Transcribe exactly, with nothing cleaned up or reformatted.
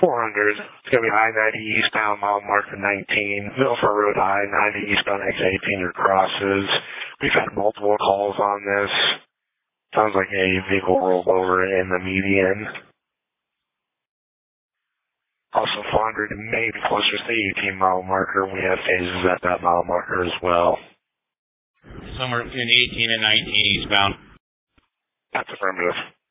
four hundred. It's going to be I ninety eastbound, mile marker nineteen. Milford Road, I ninety eastbound, X eighteen or crosses. We've had multiple calls on this. Sounds like a vehicle rolled over in the median. Also four hundred, maybe closer to the eighteen mile marker. We have phases at that mile marker as well. Somewhere between eighteen and nineteen eastbound. That's affirmative.